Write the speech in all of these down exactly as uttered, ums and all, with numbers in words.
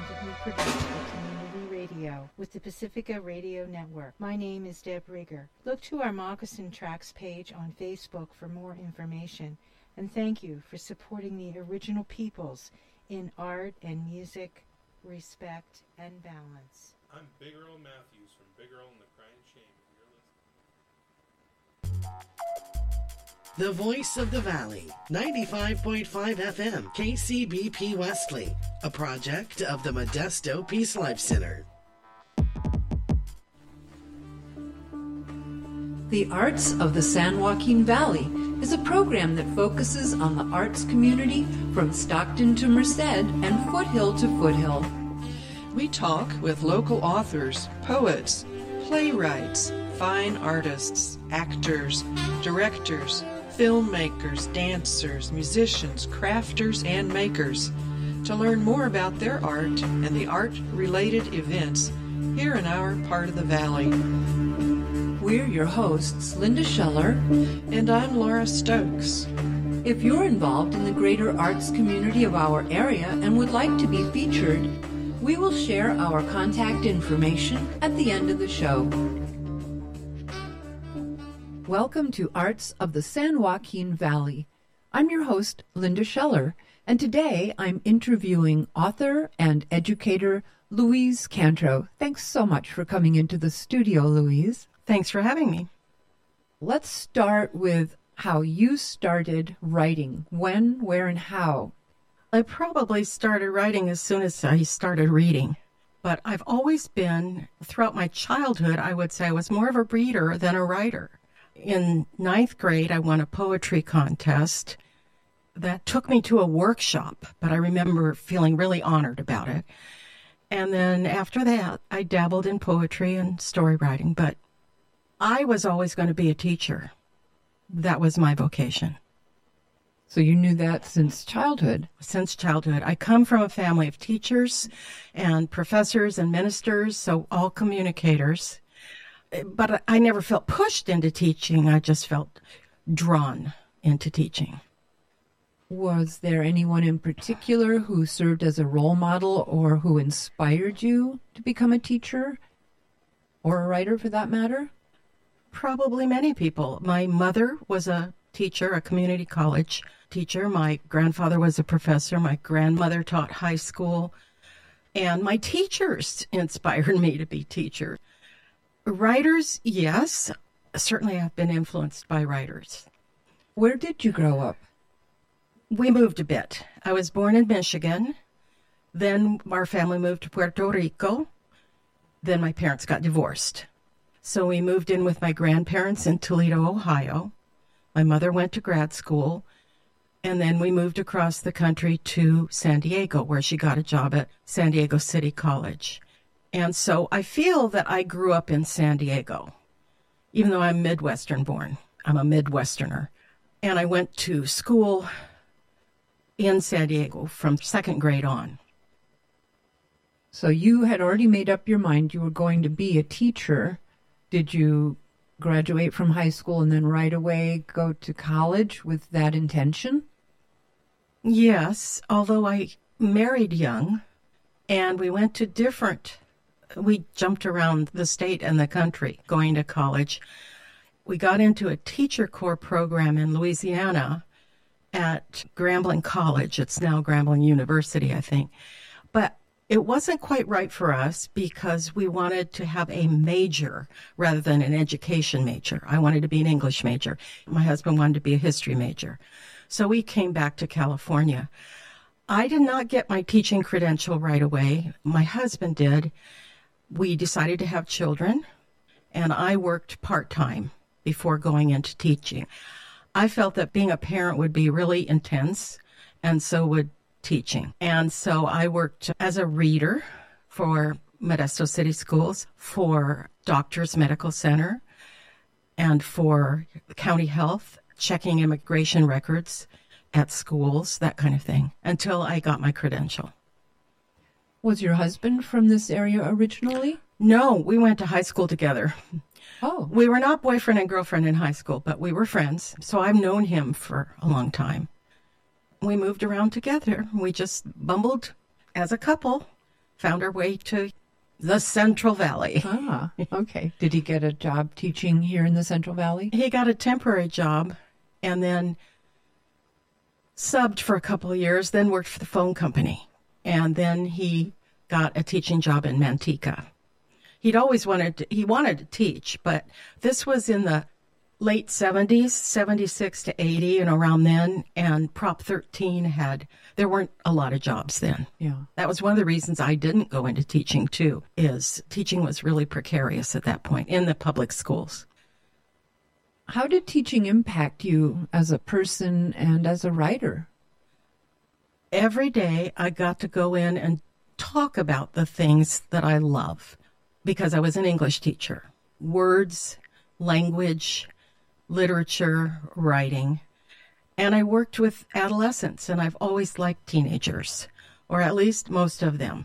independently produced for community radio with the Pacifica Radio Network. My name is Deb Rigger. Look to our Moccasin Tracks page on Facebook for more information. And thank you for supporting the original peoples in art and music, respect, and balance. I'm Big Earl Matthews from Big Earl and the Crying Shame. The Voice of the Valley, ninety-five point five F M, K C B P Wesley, a project of the Modesto Peace Life Center. The Arts of the San Joaquin Valley is a program that focuses on the arts community from Stockton to Merced and Foothill to Foothill. We talk with local authors, poets, playwrights, fine artists, actors, directors, filmmakers, dancers, musicians, crafters, and makers to learn more about their art and the art-related events here in our part of the valley. We're your hosts, Linda Scheller. And I'm Laura Stokes. If you're involved in the greater arts community of our area and would like to be featured, we will share our contact information at the end of the show. Welcome to Arts of the San Joaquin Valley. I'm your host, Linda Scheller, and today I'm interviewing author and educator Louise Cantro. Thanks so much for coming into the studio, Louise. Thanks for having me. Let's start with how you started writing. When, where, and how? I probably started writing as soon as I started reading. But I've always been, throughout my childhood, I would say I was more of a reader than a writer. In ninth grade, I won a poetry contest that took me to a workshop, but I remember feeling really honored about it. And then after that, I dabbled in poetry and story writing, but I was always going to be a teacher. That was my vocation. So you knew that since childhood? Since childhood. I come from a family of teachers and professors and ministers, so all communicators. But I never felt pushed into teaching. I just felt drawn into teaching. Was there anyone in particular who served as a role model or who inspired you to become a teacher or a writer for that matter? Probably many people. My mother was a teacher, a community college teacher. My grandfather was a professor. My grandmother taught high school. And my teachers inspired me to be teacher. Writers, yes. Certainly I've been influenced by writers. Where did you grow up? We moved a bit. I was born in Michigan. Then our family moved to Puerto Rico. Then my parents got divorced. So we moved in with my grandparents in Toledo, Ohio. My mother went to grad school. And then we moved across the country to San Diego, where she got a job at San Diego City College. And so I feel that I grew up in San Diego, even though I'm Midwestern born. I'm a Midwesterner. And I went to school in San Diego from second grade on. So you had already made up your mind you were going to be a teacher. Did you graduate from high school and then right away go to college with that intention? Yes, although I married young and we went to different, we jumped around the state and the country going to college. We got into a teacher corps program in Louisiana at Grambling College. It's now Grambling University, I think. But it wasn't quite right for us because we wanted to have a major rather than an education major. I wanted to be an English major. My husband wanted to be a history major. So we came back to California. I did not get my teaching credential right away. My husband did. We decided to have children, and I worked part-time before going into teaching. I felt that being a parent would be really intense, and so would teaching. And so I worked as a reader for Modesto City Schools, for Doctors Medical Center, and for County Health, checking immigration records at schools, that kind of thing, until I got my credential. Was your husband from this area originally? No, we went to high school together. Oh. We were not boyfriend and girlfriend in high school, but we were friends. So I've known him for a long time. We moved around together. We just bumbled as a couple found our way to the Central Valley. Ah, okay. Did he get a job teaching here in the Central Valley? He got a temporary job and then subbed for a couple of years, then worked for the phone company. And then he got a teaching job in Manteca. He'd always wanted to, he wanted to teach, but this was in the late seventies, seventy-six to eighty, and around then, and Prop thirteen had, there weren't a lot of jobs then. Yeah. That was one of the reasons I didn't go into teaching, too, is teaching was really precarious at that point in the public schools. How did teaching impact you as a person and as a writer? Every day I got to go in and talk about the things that I love because I was an English teacher. Words, language, literature, writing. And I worked with adolescents, and I've always liked teenagers, or at least most of them.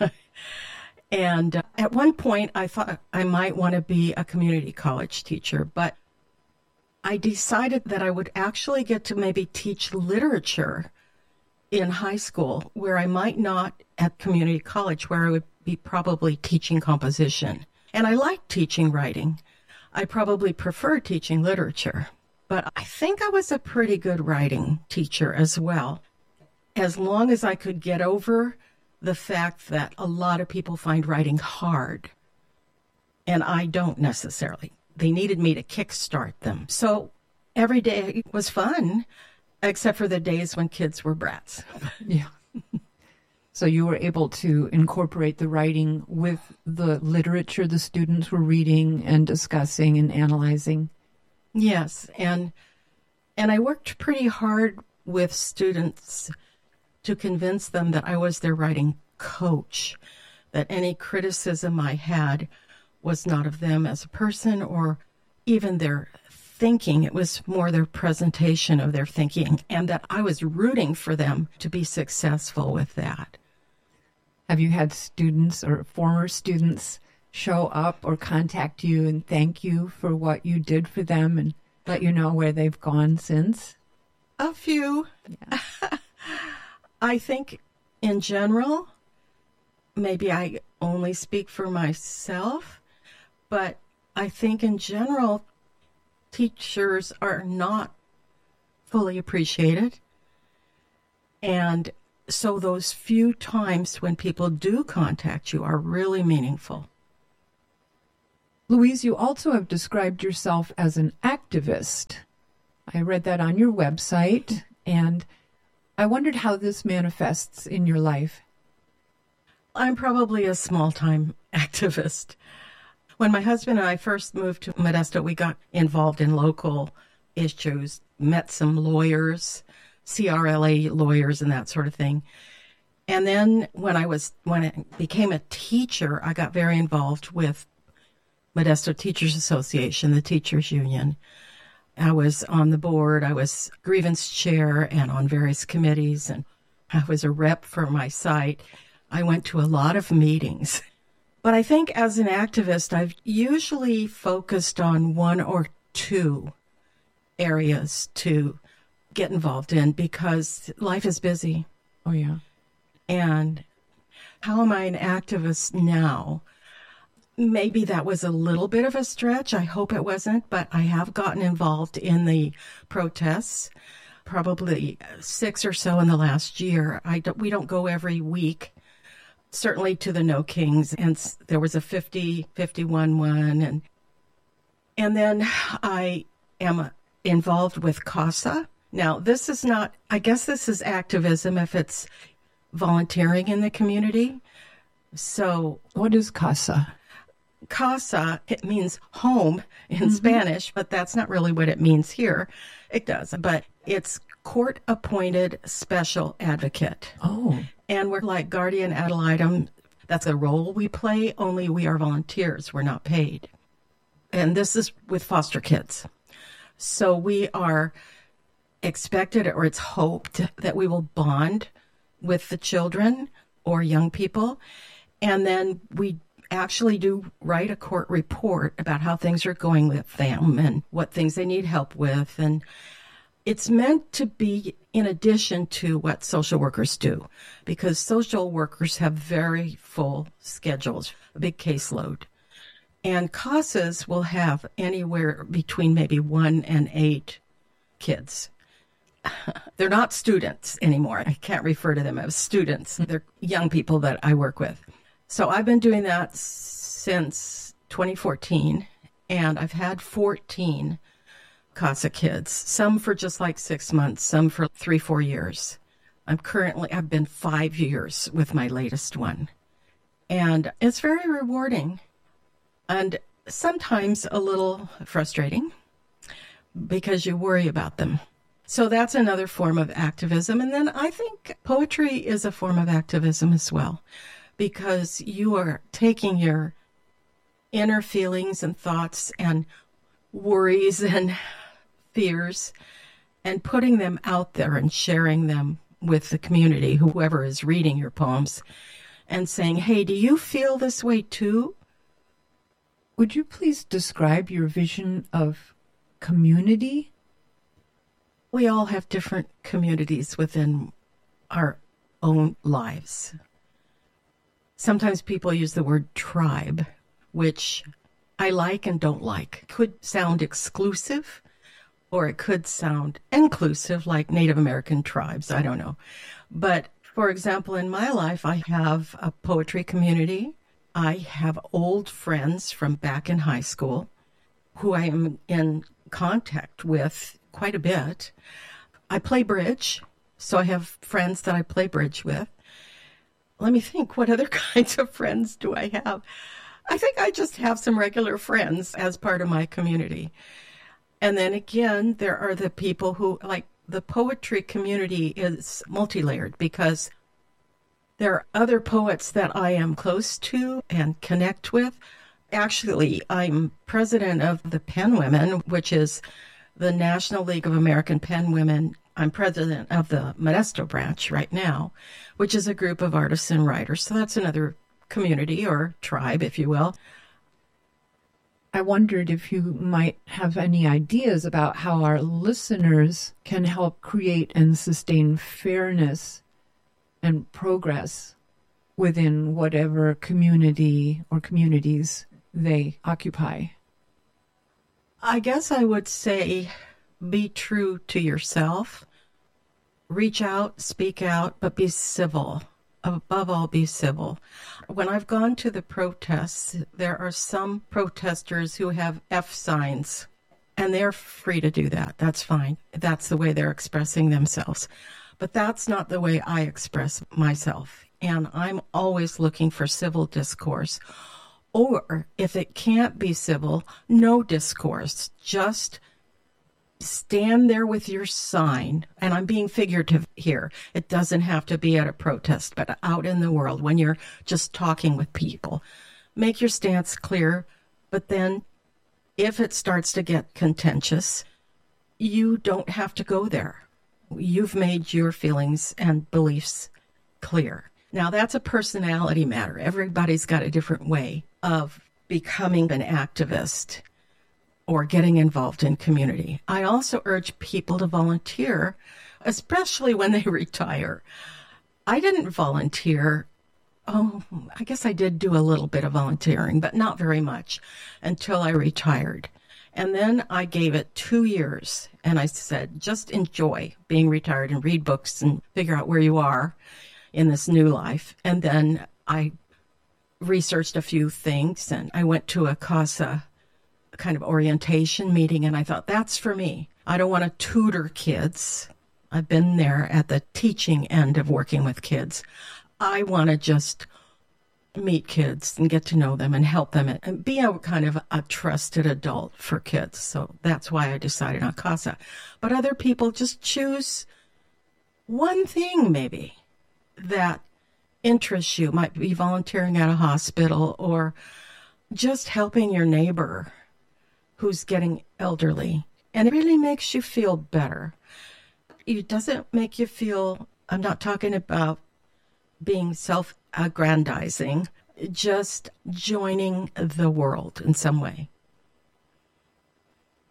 And uh, at one point, I thought I might want to be a community college teacher, but I decided that I would actually get to maybe teach literature in high school, where I might not at community college, where I would be probably teaching composition. And I liked teaching writing. I probably prefer teaching literature, but I think I was a pretty good writing teacher as well, as long as I could get over the fact that a lot of people find writing hard, and I don't necessarily. They needed me to kickstart them. So every day was fun, except for the days when kids were brats. Yeah. So you were able to incorporate the writing with the literature the students were reading and discussing and analyzing. Yes, and and I worked pretty hard with students to convince them that I was their writing coach, that any criticism I had was not of them as a person or even their thinking. It was more their presentation of their thinking, and that I was rooting for them to be successful with that. Have you had students or former students show up or contact you and thank you for what you did for them and let you know where they've gone since? A few. Yeah. I think in general, maybe I only speak for myself, but I think in general, teachers are not fully appreciated. And so those few times when people do contact you are really meaningful. Louise, you also have described yourself as an activist. I read that on your website, and I wondered how this manifests in your life. I'm probably a small-time activist. When my husband and I first moved to Modesto, we got involved in local issues, met some lawyers, C R L A lawyers and that sort of thing. And then when I was when I became a teacher, I got very involved with Modesto Teachers Association, the teachers union. I was on the board, I was grievance chair and on various committees, and I was a rep for my site. I went to a lot of meetings. But I think as an activist, I've usually focused on one or two areas to get involved in because life is busy. Oh, yeah. And how am I an activist now? Maybe that was a little bit of a stretch. I hope it wasn't, but I have gotten involved in the protests, probably six or so in the last year. I don't, we don't go every week, certainly to the No Kings, and there was a fifty, fifty-one one. And, and then I am involved with CASA. Now, this is not, I guess this is activism if it's volunteering in the community. So what is CASA? CASA, it means home in mm-hmm. Spanish, but that's not really what it means here. It does, but it's court-appointed special advocate. Oh. And we're like guardian ad litem. That's a role we play, only we are volunteers. We're not paid. And this is with foster kids. So we are expected, or it's hoped, that we will bond with the children or young people. And then we actually do write a court report about how things are going with them and what things they need help with. And It's meant to be in addition to what social workers do, because social workers have very full schedules, a big caseload. And CASAs will have anywhere between maybe one and eight kids. They're not students anymore. I can't refer to them as students. They're young people that I work with. So I've been doing that since twenty fourteen, and I've had fourteen CASA kids, some for just like six months, some for three, four years. I'm currently, I've been five years with my latest one. And it's very rewarding and sometimes a little frustrating because you worry about them. So that's another form of activism. And then I think poetry is a form of activism as well, because you are taking your inner feelings and thoughts and worries and fears and putting them out there and sharing them with the community, whoever is reading your poems, and saying, hey, do you feel this way too? Would you please describe your vision of community? We all have different communities within our own lives. Sometimes people use the word tribe, which I like and don't like. Could sound exclusive, or it could sound inclusive, like Native American tribes. I don't know. But for example, in my life, I have a poetry community. I have old friends from back in high school who I am in contact with quite a bit. I play bridge, so I have friends that I play bridge with. Let me think, what other kinds of friends do I have? I think I just have some regular friends as part of my community. And then again, there are the people who, like, the poetry community is multi-layered because there are other poets that I am close to and connect with. Actually, I'm president of the Pen Women, which is the National League of American Pen Women. I'm president of the Modesto branch right now, which is a group of artists and writers. So that's another community or tribe, if you will. I wondered if you might have any ideas about how our listeners can help create and sustain fairness and progress within whatever community or communities they occupy. I guess I would say be true to yourself. Reach out, speak out, but be civil. Above all, be civil. When I've gone to the protests, there are some protesters who have F signs, and they're free to do that. That's fine. That's the way they're expressing themselves. But that's not the way I express myself. And I'm always looking for civil discourse. Or if it can't be civil, no discourse. Just stand there with your sign, and I'm being figurative here. It doesn't have to be at a protest, but out in the world when you're just talking with people. Make your stance clear, but then if it starts to get contentious, you don't have to go there. You've made your feelings and beliefs clear. Now, that's a personality matter. Everybody's got a different way of becoming an activist or getting involved in community. I also urge people to volunteer, especially when they retire. I didn't volunteer. Oh, I guess I did do a little bit of volunteering, but not very much until I retired. And then I gave it two years, and I said, just enjoy being retired and read books and figure out where you are in this new life. And then I researched a few things, and I went to a CASA kind of orientation meeting, and I thought, that's for me. I don't want to tutor kids. I've been there at the teaching end of working with kids. I want to just meet kids and get to know them and help them and be a kind of a trusted adult for kids. So that's why I decided on CASA. But other people just choose one thing maybe that interests you. Might be volunteering at a hospital or just helping your neighbor who's getting elderly. And it really makes you feel better. It doesn't make you feel, I'm not talking about being self-aggrandizing, just joining the world in some way.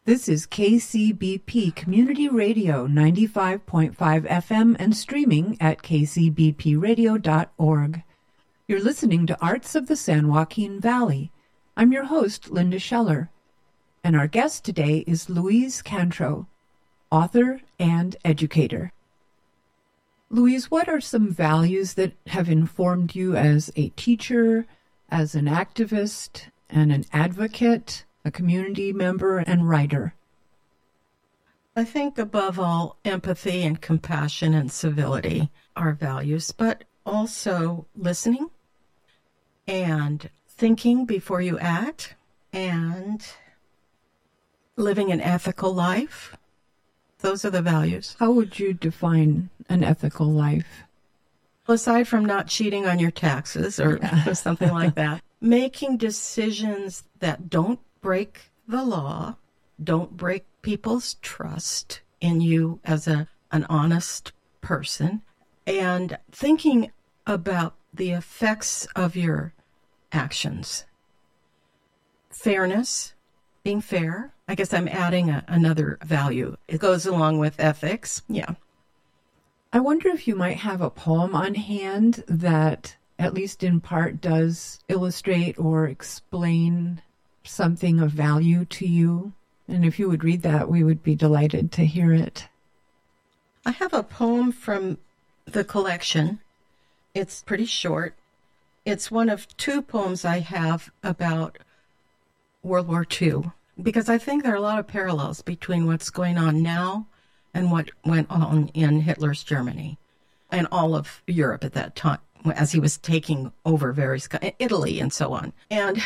This is K C B P Community Radio ninety-five point five F M and streaming at k c b p radio dot org. You're listening to Arts of the San Joaquin Valley. I'm your host, Linda Scheller, and our guest today is Louise Cantreau, author and educator. Louise, what are some values that have informed you as a teacher, as an activist, and an advocate, a community member, and writer? I think above all, empathy and compassion and civility are values, but also listening and thinking before you act and living an ethical life. Those are the values. How would you define an ethical life? Aside from not cheating on your taxes or yeah. something like that, making decisions that don't break the law, don't break people's trust in you as a an honest person, and thinking about the effects of your actions. Fairness, being fair. I guess I'm adding a, another value. It goes along with ethics. Yeah. I wonder if you might have a poem on hand that, at least in part, does illustrate or explain something of value to you. And if you would read that, we would be delighted to hear it. I have a poem from the collection. It's pretty short. It's one of two poems I have about World War Two, because I think there are a lot of parallels between what's going on now and what went on in Hitler's Germany and all of Europe at that time, as he was taking over various, Italy and so on. And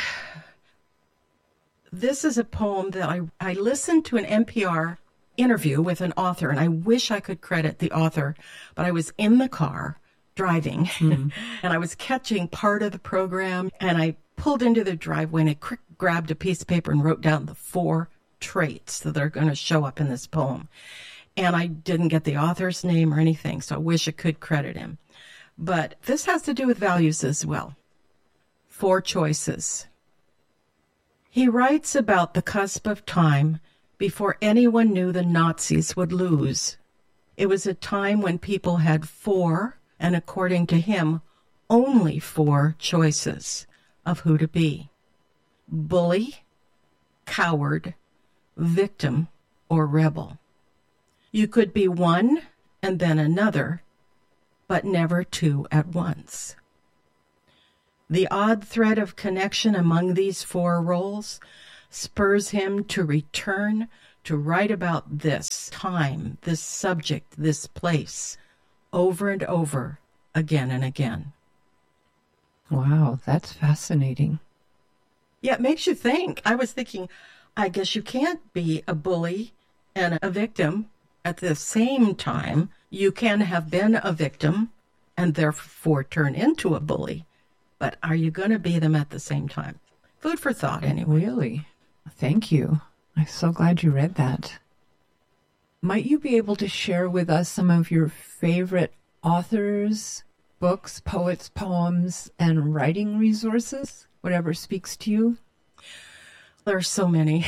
this is a poem that I, I listened to an N P R interview with an author, and I wish I could credit the author, but I was in the car driving, mm. and I was catching part of the program, and I pulled into the driveway, and I quick grabbed a piece of paper and wrote down the four traits that are going to show up in this poem. And I didn't get the author's name or anything, so I wish I could credit him. But this has to do with values as well. Four choices. He writes about the cusp of time before anyone knew the Nazis would lose. It was a time when people had four, and according to him, only four choices of who to be: bully, coward, victim, or rebel. You could be one and then another, but never two at once. The odd thread of connection among these four roles spurs him to return to write about this time, this subject, this place, over and over, again and again. Wow, that's fascinating. Yeah, it makes you think. I was thinking, I guess you can't be a bully and a victim at the same time. You can have been a victim and therefore turn into a bully. But are you going to be them at the same time? Food for thought, anyway. Really? Thank you. I'm so glad you read that. Might you be able to share with us some of your favorite authors, books, poets, poems, and writing resources? Whatever speaks to you? There are so many.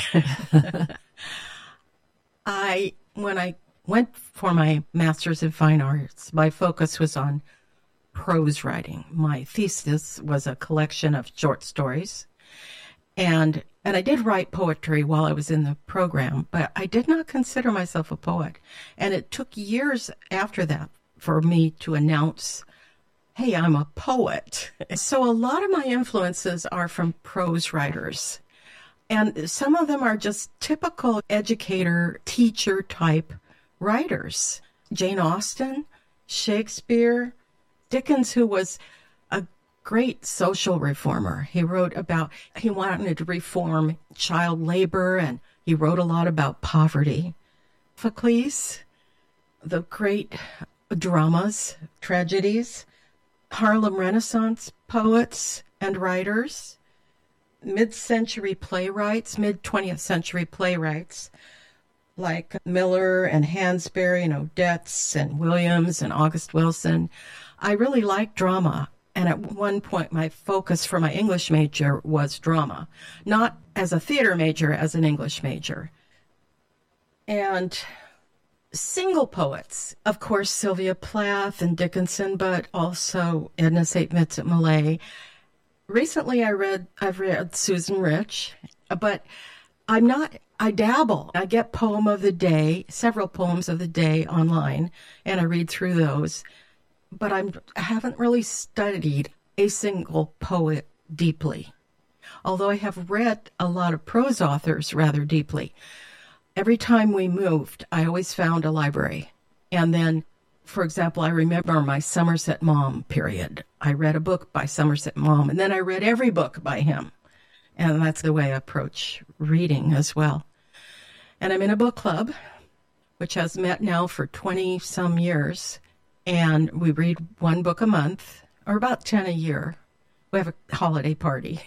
I, when I went for my master's in fine arts, my focus was on prose writing. My thesis was a collection of short stories. And and I did write poetry while I was in the program, but I did not consider myself a poet. And it took years after that for me to announce, hey, I'm a poet. So a lot of my influences are from prose writers. And some of them are just typical educator, teacher type writers. Jane Austen, Shakespeare, Dickens, who was a great social reformer. He wrote about, he wanted to reform child labor, and he wrote a lot about poverty. Sophocles, the great dramas, tragedies, Harlem Renaissance poets and writers, mid-century playwrights, mid-twentieth century playwrights, like Miller and Hansberry and Odets and Williams and August Wilson. I really like drama, and at one point my focus for my English major was drama, not as a theater major, as an English major. And single poets, of course, Sylvia Plath and Dickinson, but also Edna Saint Vincent Millay. Recently, I read, I've read Susan Rich, but I'm not, I dabble. I get poem of the day, several poems of the day online, and I read through those. But I'm, I haven't really studied a single poet deeply, although I have read a lot of prose authors rather deeply. Every time we moved, I always found a library. And then, for example, I remember my Somerset Maugham period. I read a book by Somerset Maugham, and then I read every book by him. And that's the way I approach reading as well. And I'm in a book club, which has met now for twenty-some years. And we read one book a month, or about ten a year. We have a holiday party.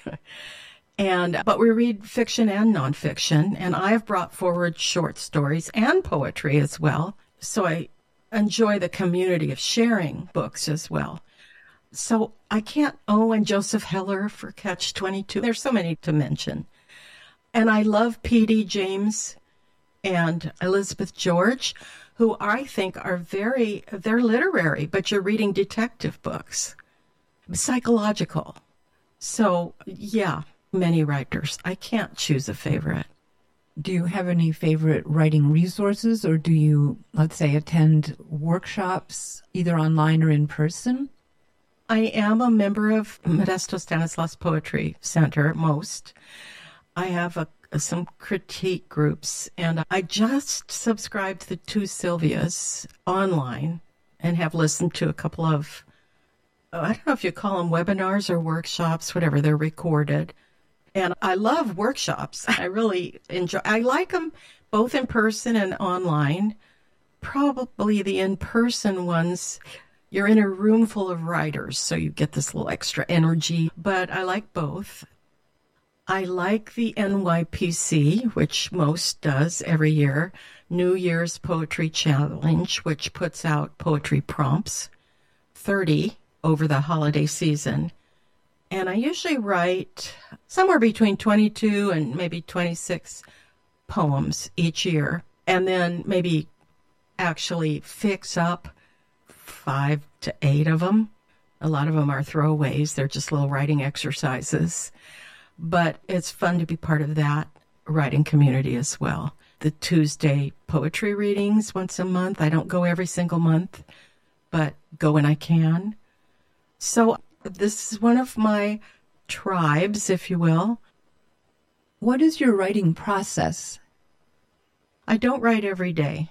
And but we read fiction and nonfiction, and I've brought forward short stories and poetry as well. So I enjoy the community of sharing books as well. So I can't, oh, and Joseph Heller for Catch twenty-two. There's so many to mention. And I love P D James and Elizabeth George, who I think are very, they're literary, but you're reading detective books, psychological. So, yeah. Many writers. I can't choose a favorite. Do you have any favorite writing resources, or do you, let's say, attend workshops either online or in person? I am a member of Modesto Stanislaus Poetry Center, most. I have a, some critique groups, and I just subscribed to the Two Sylvias online and have listened to a couple of, I don't know if you call them webinars or workshops, whatever, they're recorded. And I love workshops. I really enjoy, I like them both in person and online. Probably the in-person ones, you're in a room full of writers, so you get this little extra energy. But I like both. I like the N Y P C, which most does every year, New Year's Poetry Challenge, which puts out poetry prompts, thirty over the holiday season. And I usually write somewhere between twenty-two and maybe twenty-six poems each year, and then maybe actually fix up five to eight of them. A lot of them are throwaways. They're just little writing exercises. But it's fun to be part of that writing community as well. The Tuesday poetry readings once a month. I don't go every single month, but go when I can. So this is one of my tribes, if you will. What is your writing process? I don't write every day.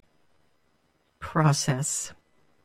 Process.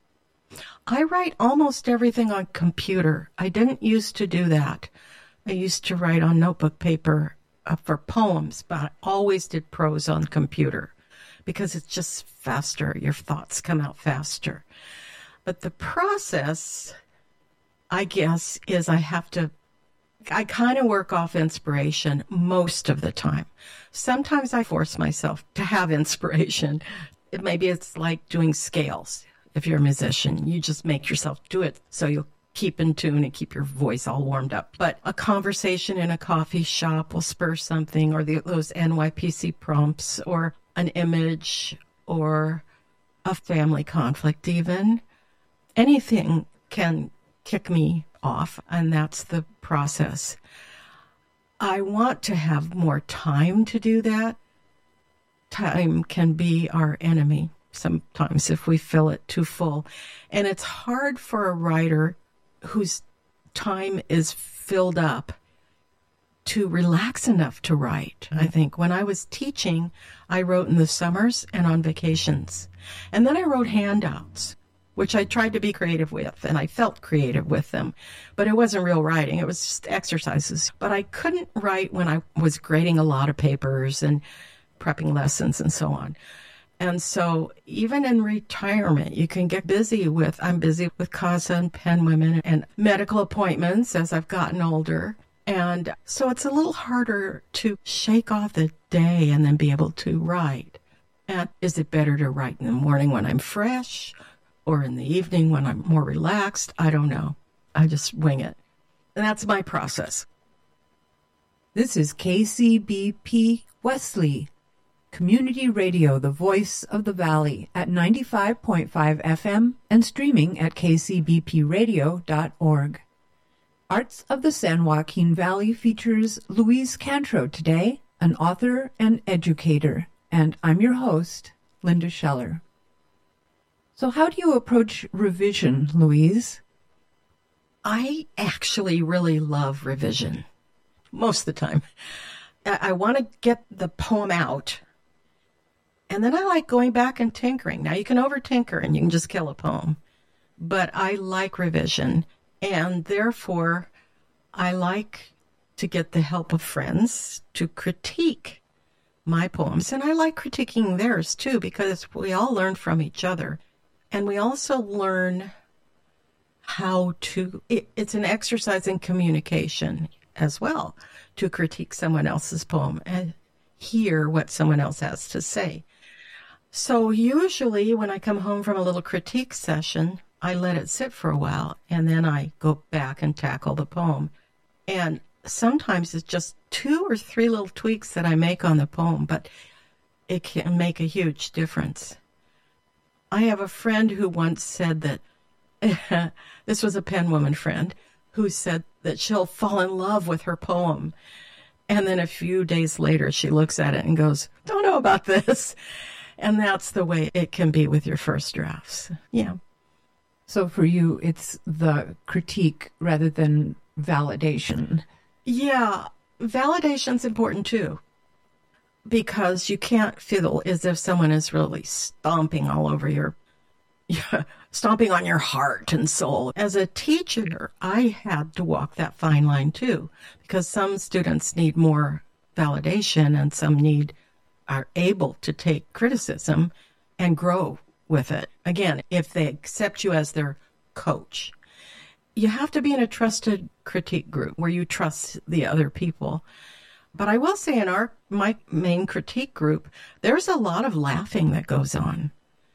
I write almost everything on computer. I didn't used to do that. I used to write on notebook paper uh, for poems, but I always did prose on computer because it's just faster. Your thoughts come out faster. But the process, I guess, is I have to, I kind of work off inspiration most of the time. Sometimes I force myself to have inspiration. It, maybe it's like doing scales. If you're a musician, you just make yourself do it so you'll keep in tune and keep your voice all warmed up. But a conversation in a coffee shop will spur something, or the, those N Y P C prompts, or an image, or a family conflict even. Anything can kick me off, and that's the process. I want to have more time to do that. Time can be our enemy sometimes if we fill it too full. And it's hard for a writer whose time is filled up to relax enough to write. I think when I was teaching, I wrote in the summers and on vacations. And then I wrote handouts, which I tried to be creative with, and I felt creative with them. But it wasn't real writing. It was just exercises. But I couldn't write when I was grading a lot of papers and prepping lessons and so on. And so even in retirement, you can get busy with, I'm busy with CASA and Pen Women and medical appointments as I've gotten older. And so it's a little harder to shake off the day and then be able to write. And is it better to write in the morning when I'm fresh or in the evening when I'm more relaxed? I don't know. I just wing it. And that's my process. This is K C B P Wesley, Community Radio, the voice of the valley, at ninety-five point five F M and streaming at k c b p radio dot org. Arts of the San Joaquin Valley features Louise Cantreau today, an author and educator, and I'm your host, Linda Scheller. So how do you approach revision, Louise? I actually really love revision, most of the time. I, I want to get the poem out, and then I like going back and tinkering. Now, you can over-tinker and you can just kill a poem, but I like revision, and therefore I like to get the help of friends to critique my poems. And I like critiquing theirs, too, because we all learn from each other, and we also learn how to, it, it's an exercise in communication as well, to critique someone else's poem and hear what someone else has to say. So usually when I come home from a little critique session, I let it sit for a while, and then I go back and tackle the poem. And sometimes it's just two or three little tweaks that I make on the poem, but it can make a huge difference. I have a friend who once said that, this was a pen woman friend, who said that she'll fall in love with her poem. And then a few days later, she looks at it and goes, don't know about this. And that's the way it can be with your first drafts. Yeah. So for you, it's the critique rather than validation. Yeah. Validation's important too, because you can't feel as if someone is really stomping all over your Yeah, stomping on your heart and soul. As a teacher, I had to walk that fine line too, because some students need more validation and some need are able to take criticism and grow with it. Again, if they accept you as their coach. You have to be in a trusted critique group where you trust the other people. But I will say in our my main critique group, there's a lot of laughing that goes on.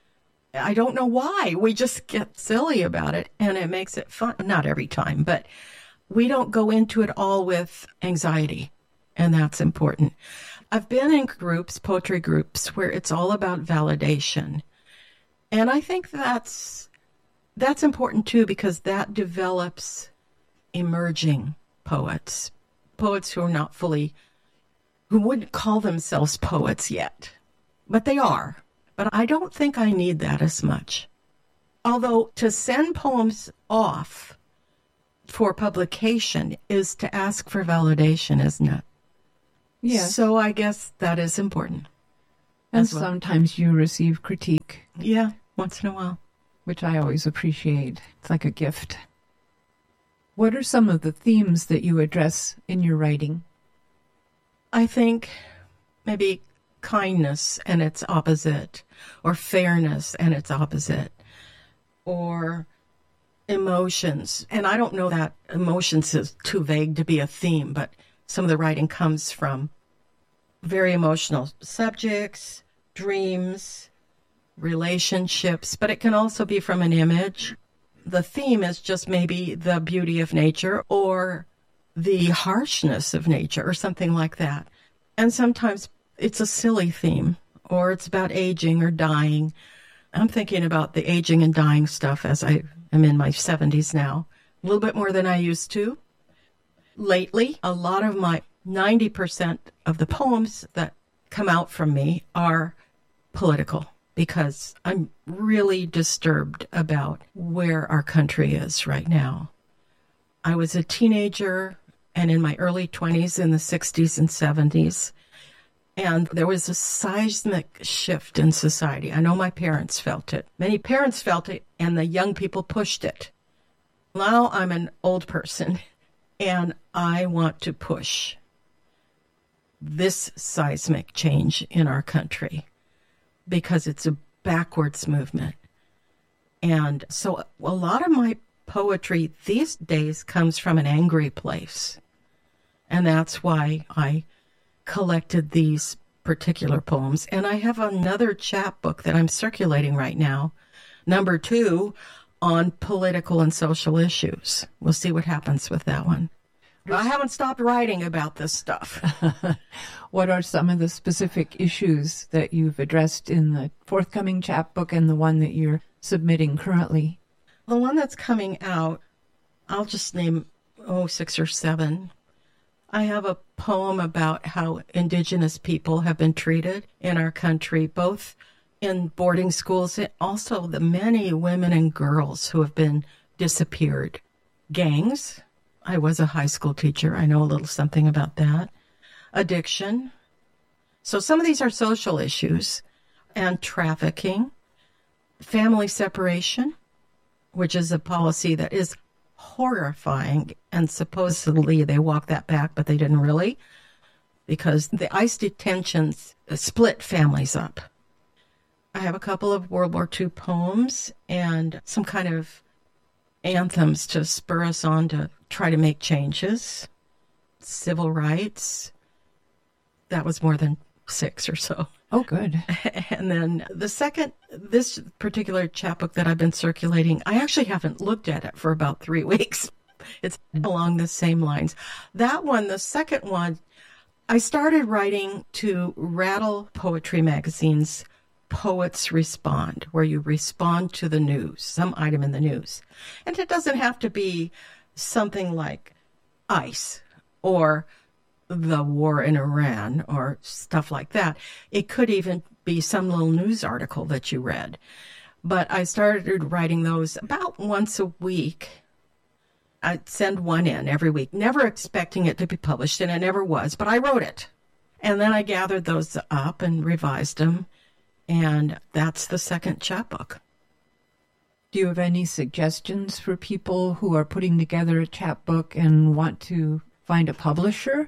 I don't know why. We just get silly about it, and it makes it fun. Not every time, but we don't go into it all with anxiety, and that's important. I've been in groups, poetry groups, where it's all about validation, and I think that's that's important too, because that develops emerging poets, poets who are not fully, who wouldn't call themselves poets yet, but they are. But I don't think I need that as much. Although to send poems off for publication is to ask for validation, isn't it? Yes. So I guess that is important. And well. Sometimes you receive critique. Yeah, once in a while. Which I always appreciate. It's like a gift. What are some of the themes that you address in your writing? I think maybe kindness and its opposite, or fairness and its opposite, or emotions. And I don't know that emotions is too vague to be a theme, but some of the writing comes from very emotional subjects, dreams, relationships, but it can also be from an image. The theme is just maybe the beauty of nature or the harshness of nature or something like that. And sometimes it's a silly theme, or it's about aging or dying. I'm thinking about the aging and dying stuff as I am in my seventies now, a little bit more than I used to. Lately, a lot of my ninety percent of the poems that come out from me are political, because I'm really disturbed about where our country is right now. I was a teenager and in my early twenties in the sixties and seventies. And there was a seismic shift in society. I know my parents felt it. Many parents felt it, and the young people pushed it. Now I'm an old person, and I want to push this seismic change in our country because it's a backwards movement. And so a lot of my poetry these days comes from an angry place. And that's why I collected these particular poems. And I have another chapbook that I'm circulating right now, number two, on political and social issues. We'll see what happens with that one. I haven't stopped writing about this stuff. What are some of the specific issues that you've addressed in the forthcoming chapbook and the one that you're submitting currently? The one that's coming out, I'll just name, oh, six or seven. I have a poem about how Indigenous people have been treated in our country, both in boarding schools and also the many women and girls who have been disappeared. Gangs. I was a high school teacher. I know a little something about that. Addiction. So some of these are social issues. And trafficking. Family separation, which is a policy that is horrifying. And supposedly they walked that back, but they didn't really. Because the ICE detentions split families up. I have a couple of World War Two poems and some kind of anthems to spur us on to try to make changes. Civil rights. That was more than six or so. Oh, good. And then the second, this particular chapbook that I've been circulating, I actually haven't looked at it for about three weeks. It's along the same lines. That one, the second one, I started writing to Rattle Poetry Magazine's Poets Respond, where you respond to the news, some item in the news. And it doesn't have to be something like ICE or the war in Iran or stuff like that. It could even be some little news article that you read. But I started writing those about once a week. I'd send one in every week, never expecting it to be published, and it never was, but I wrote it. And then I gathered those up and revised them. And that's the second chapbook. Do you have any suggestions for people who are putting together a chapbook and want to find a publisher?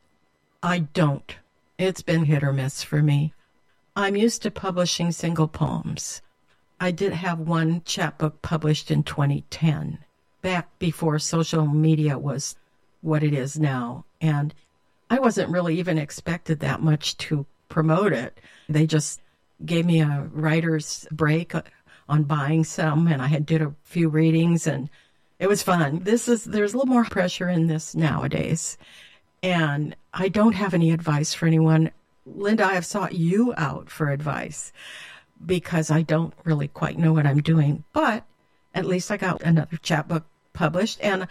I don't. It's been hit or miss for me. I'm used to publishing single poems. I did have one chapbook published in twenty ten, back before social media was what it is now. And I wasn't really even expected that much to promote it. They just gave me a writer's break on buying some, and I had did a few readings, and it was fun. This is there's a little more pressure in this nowadays, and I don't have any advice for anyone. Linda, I have sought you out for advice because I don't really quite know what I'm doing, but at least I got another chapbook published, and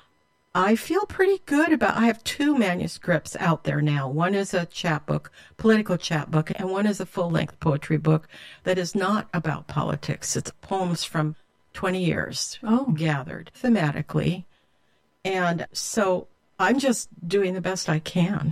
I feel pretty good about, I have two manuscripts out there now. One is a chapbook, political chapbook, and one is a full-length poetry book that is not about politics. It's poems from twenty years oh. gathered thematically. And so I'm just doing the best I can.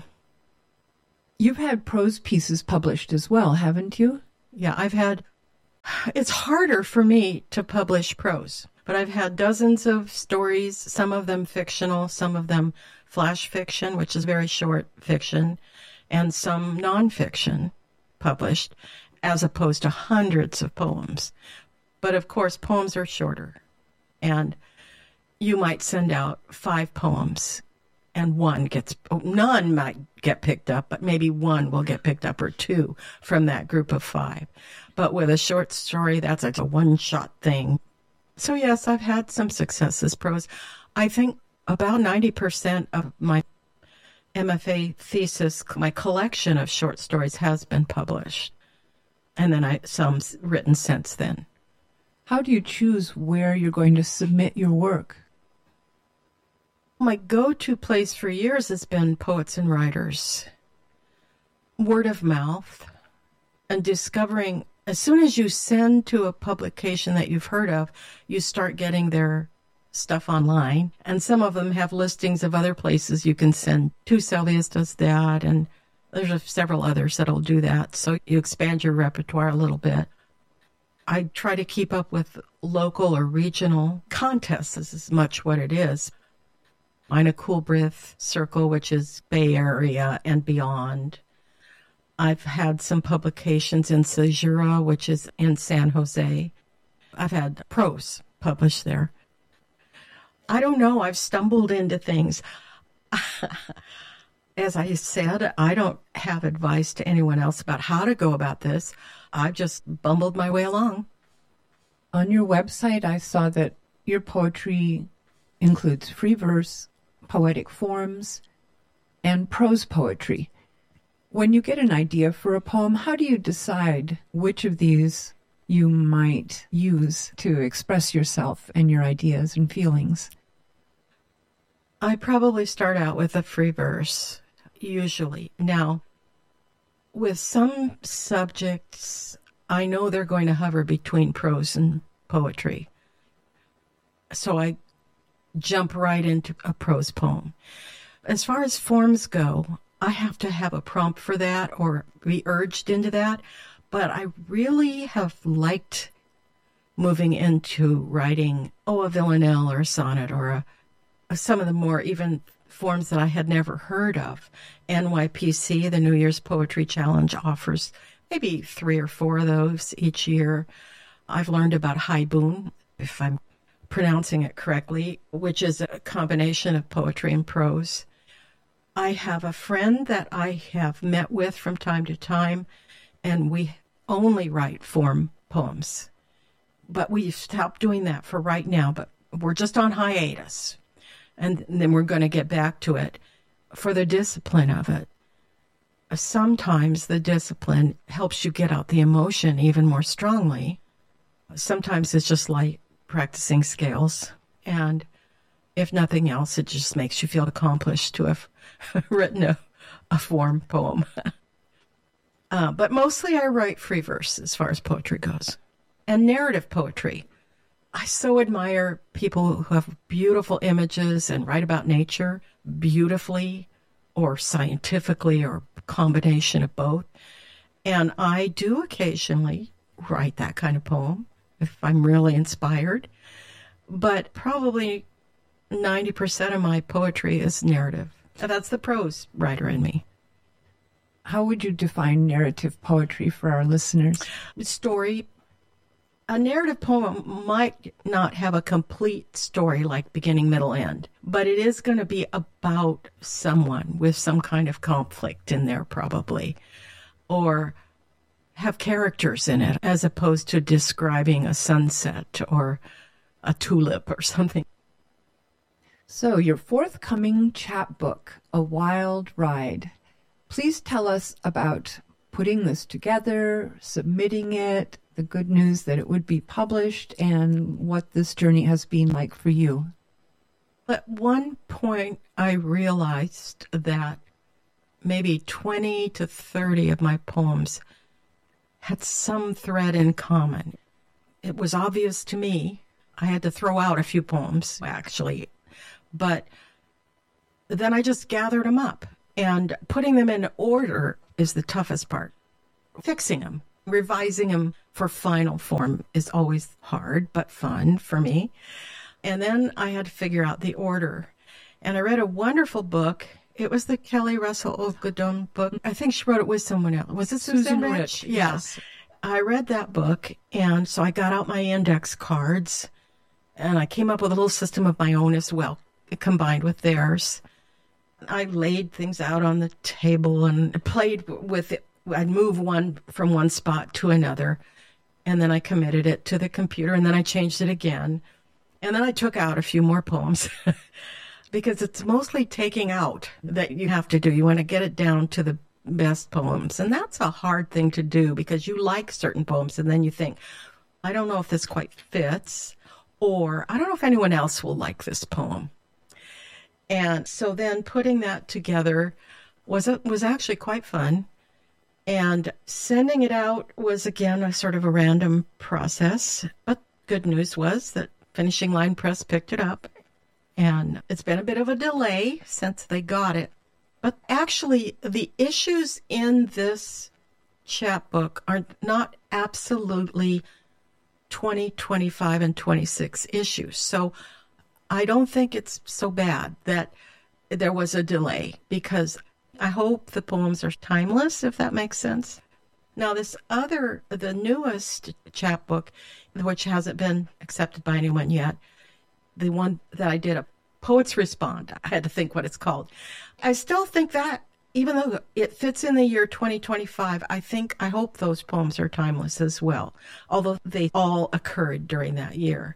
You've had prose pieces published as well, haven't you? Yeah, I've had, it's harder for me to publish prose. But I've had dozens of stories, some of them fictional, some of them flash fiction, which is very short fiction, and some nonfiction published, as opposed to hundreds of poems. But of course, poems are shorter. And you might send out five poems, and one gets, none might get picked up, but maybe one will get picked up or two from that group of five. But with a short story, that's like a one-shot thing. So yes, I've had some successes prose. I think about ninety percent of my M F A thesis, my collection of short stories has been published. And then I some written since then. How do you choose where you're going to submit your work? My go-to place for years has been Poets and Writers. Word of mouth and discovering. As soon as you send to a publication that you've heard of, you start getting their stuff online. And some of them have listings of other places you can send to. Sylvia's does that, and there's several others that'll do that. So you expand your repertoire a little bit. I try to keep up with local or regional contests as much what it is. Ina Coolbrith Circle, which is Bay Area and beyond. I've had some publications in Segura, which is in San Jose. I've had prose published there. I don't know. I've stumbled into things. As I said, I don't have advice to anyone else about how to go about this. I've just bumbled my way along. On your website, I saw that your poetry includes free verse, poetic forms, and prose poetry. When you get an idea for a poem, how do you decide which of these you might use to express yourself and your ideas and feelings? I probably start out with a free verse, usually. Now, with some subjects, I know they're going to hover between prose and poetry. So I jump right into a prose poem. As far as forms go, I have to have a prompt for that or be urged into that. But I really have liked moving into writing, oh, a villanelle or a sonnet or a, a, some of the more even forms that I had never heard of. N Y P C, the New Year's Poetry Challenge, offers maybe three or four of those each year. I've learned about haibun, if I'm pronouncing it correctly, which is a combination of poetry and prose. I have a friend that I have met with from time to time, and we only write form poems. But we stopped doing that for right now, but we're just on hiatus. And then we're going to get back to it. For the discipline of it, sometimes the discipline helps you get out the emotion even more strongly. Sometimes it's just like practicing scales. And if nothing else, it just makes you feel accomplished to have written a, a form poem. uh, but mostly I write free verse as far as poetry goes. And narrative poetry. I so admire people who have beautiful images and write about nature beautifully or scientifically or a combination of both. And I do occasionally write that kind of poem if I'm really inspired. But probably ninety percent of my poetry is narrative. That's the prose writer in me. How would you define narrative poetry for our listeners? Story. A narrative poem might not have a complete story like beginning, middle, end, but it is going to be about someone with some kind of conflict in there probably, or have characters in it as opposed to describing a sunset or a tulip or something. So your forthcoming chapbook, A Wild Ride. Please tell us about putting this together, submitting it, the good news that it would be published, and what this journey has been like for you. At one point, I realized that maybe twenty to thirty of my poems had some thread in common. It was obvious to me. I had to throw out a few poems, actually, but then I just gathered them up. And putting them in order is the toughest part. Fixing them, revising them for final form is always hard, but fun for me. And then I had to figure out the order. And I read a wonderful book. It was the Kelly Russell Ogden book. I think she wrote it with someone else. Was it Susan, Susan Rich? Rich? Yeah. Yes. I read that book, and so I got out my index cards, and I came up with a little system of my own as well, combined with theirs. I laid things out on the table and played with it. I'd move one from one spot to another, and then I committed it to the computer, and then I changed it again. And then I took out a few more poems because it's mostly taking out that you have to do. You want to get it down to the best poems. And that's a hard thing to do because you like certain poems, and then you think, I don't know if this quite fits, or I don't know if anyone else will like this poem. And so then putting that together was a, was actually quite fun. And sending it out was, again, a sort of a random process. But good news was that Finishing Line Press picked it up. And it's been a bit of a delay since they got it. But actually, the issues in this chapbook are not absolutely twenty, twenty-five, and twenty-six issues. So I don't think it's so bad that there was a delay, because I hope the poems are timeless, if that makes sense. Now, this other, the newest chapbook, which hasn't been accepted by anyone yet, the one that I did, a Poets Respond, I had to think what it's called. I still think that, even though it fits in the year twenty twenty-five, I think, I hope those poems are timeless as well, although they all occurred during that year.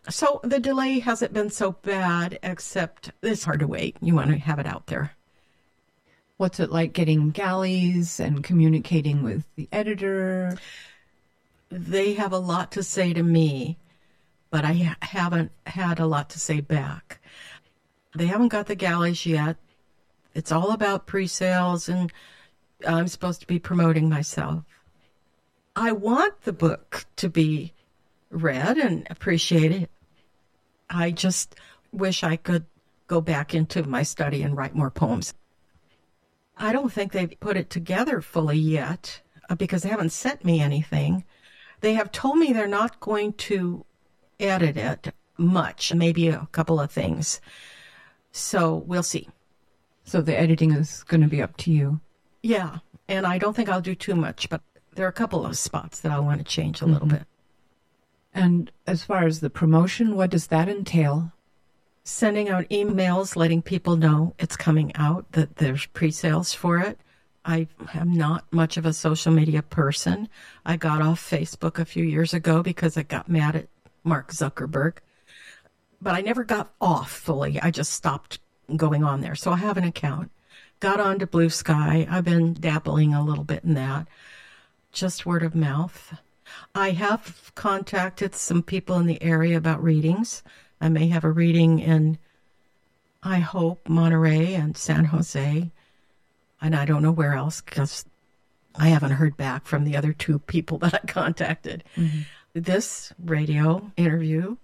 So the delay hasn't been so bad, except it's hard to wait. You want to have it out there. What's it like getting galleys and communicating with the editor? They have a lot to say to me, but I ha- haven't had a lot to say back. They haven't got the galleys yet. It's all about pre-sales, and I'm supposed to be promoting myself. I want the book to be read and appreciated. I just wish I could go back into my study and write more poems. I don't think they've put it together fully yet uh, because they haven't sent me anything. They have told me they're not going to edit it much, maybe a couple of things. So we'll see. So the editing is going to be up to you. Yeah, and I don't think I'll do too much, but there are a couple of spots that I want to change a little Mm-hmm. bit. And as far as the promotion, what does that entail? Sending out emails, letting people know it's coming out, that there's pre-sales for it. I am not much of a social media person. I got off Facebook a few years ago because I got mad at Mark Zuckerberg. But I never got off fully. I just stopped going on there. So I have an account. Got onto Blue Sky. I've been dabbling a little bit in that. Just word of mouth. I have contacted some people in the area about readings. I may have a reading in, I hope, Monterey and San Jose. And I don't know where else because I haven't heard back from the other two people that I contacted. Mm-hmm. This radio interview,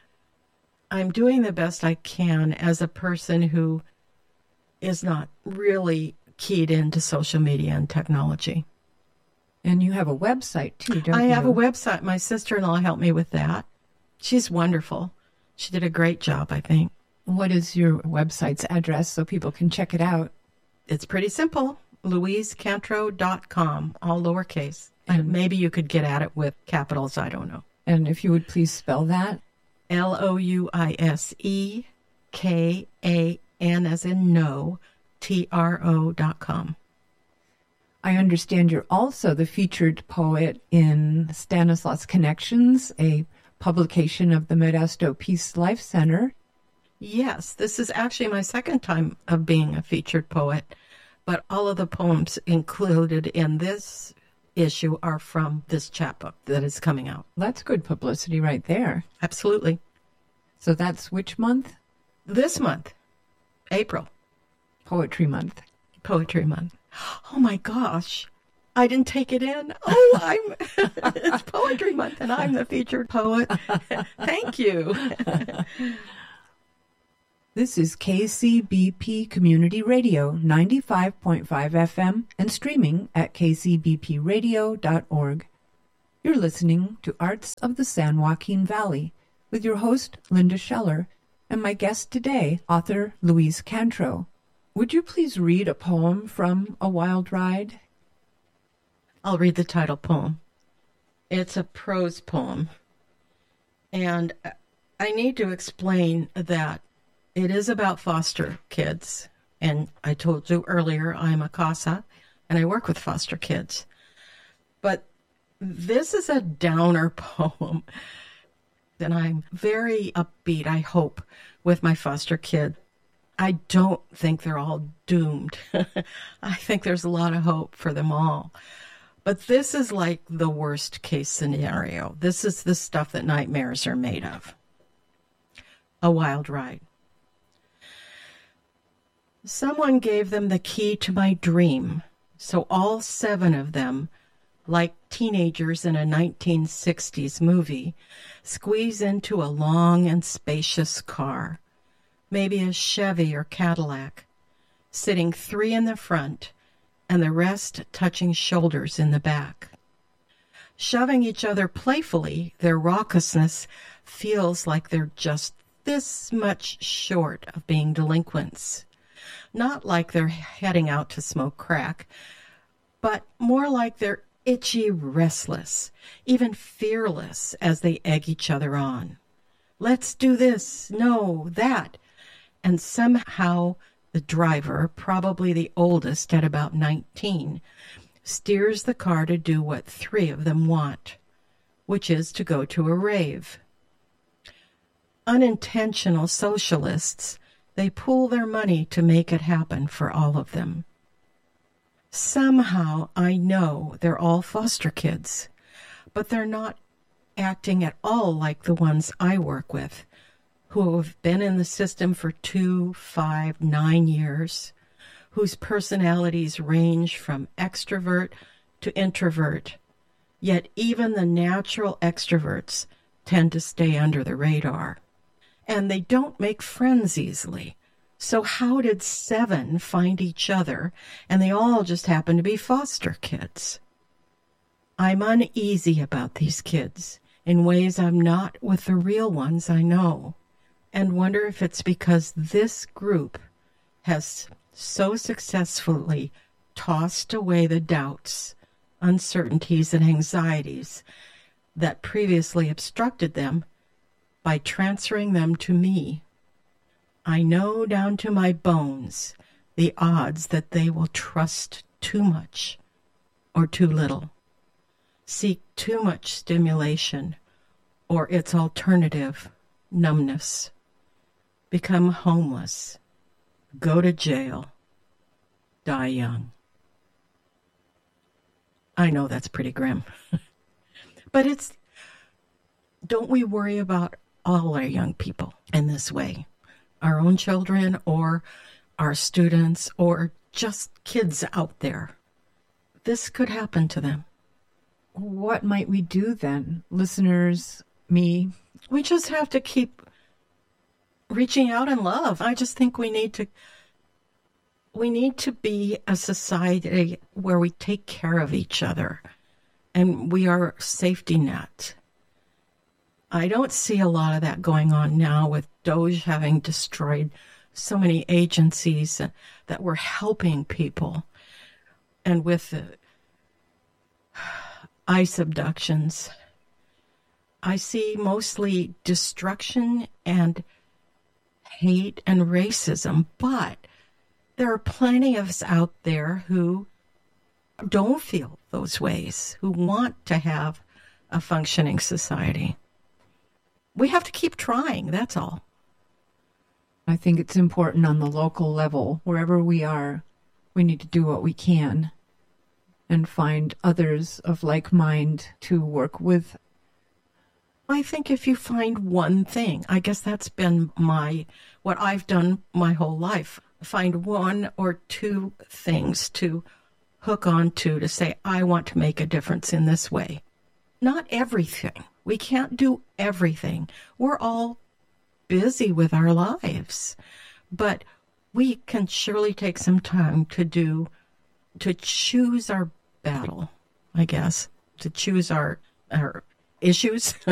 I'm doing the best I can as a person who is not really keyed into social media and technology. And you have a website, too, don't I you? have a website. My sister-in-law helped me with that. She's wonderful. She did a great job, I think. What is your website's address so people can check it out? It's pretty simple. louise cantreau dot com, all lowercase. And maybe you could get at it with capitals, I don't know. And if you would please spell that. L O U I S E K A N as in no, T R O dot com. I understand you're also the featured poet in Stanislaus Connections, a publication of the Modesto Peace Life Center. Yes, this is actually my second time of being a featured poet, but all of the poems included in this issue are from this chapbook that is coming out. That's good publicity right there. Absolutely. So that's which month? This month, April. Poetry Month. Poetry Month. Oh my gosh. I didn't take it in. Oh, I'm it's Poetry Month and I'm the featured poet. Thank you. This is K C B P Community Radio, ninety-five point five F M, and streaming at k c b p radio dot org. You're listening to Arts of the San Joaquin Valley with your host, Linda Scheller, and my guest today, author Louise Cantreau. Would you please read a poem from A Wild Ride? I'll read the title poem. It's a prose poem. And I need to explain that it is about foster kids. And I told you earlier, I'm a CASA, and I work with foster kids. But this is a downer poem. And I'm very upbeat, I hope, with my foster kid. I don't think they're all doomed. I think there's a lot of hope for them all. But this is like the worst case scenario. This is the stuff that nightmares are made of. A wild ride. Someone gave them the key to my dream, so all seven of them, like teenagers in a nineteen sixties movie, squeeze into a long and spacious car, maybe a Chevy or Cadillac, sitting three in the front and the rest touching shoulders in the back. Shoving each other playfully, their raucousness feels like they're just this much short of being delinquents. Not like they're heading out to smoke crack, but more like they're itchy restless, even fearless as they egg each other on. Let's do this, no, that. And somehow the driver, probably the oldest at about nineteen, steers the car to do what three of them want, which is to go to a rave. unintentional socialists. They pool their money to make it happen for all of them. Somehow I know they're all foster kids, but they're not acting at all like the ones I work with, who have been in the system for two, five, nine years, whose personalities range from extrovert to introvert, yet even the natural extroverts tend to stay under the radar. And they don't make friends easily. So how did seven find each other, and they all just happen to be foster kids? I'm uneasy about these kids in ways I'm not with the real ones I know, and wonder if it's because this group has so successfully tossed away the doubts, uncertainties, and anxieties that previously obstructed them by transferring them to me. I know down to my bones the odds that they will trust too much or too little, seek too much stimulation or its alternative, numbness, become homeless, go to jail, die young. I know that's pretty grim. But it's, don't we worry about all our young people in this way? Our own children or our students or just kids out there. This could happen to them. What might we do then? Listeners, me? We just have to keep reaching out in love. I just think we need to we need to be a society where we take care of each other and we are a safety net. I don't see a lot of that going on now with Doge having destroyed so many agencies that were helping people, and with the ICE abductions. I see mostly destruction and hate and racism, but there are plenty of us out there who don't feel those ways, who want to have a functioning society. We have to keep trying, that's all. I think it's important on the local level, wherever we are, we need to do what we can and find others of like mind to work with. I think if you find one thing, I guess that's been my, what I've done my whole life, find one or two things to hook on to, to say, I want to make a difference in this way. Not everything. We can't do everything. We're all busy with our lives. But we can surely take some time to do, to choose our battle, I guess, to choose our, our issues.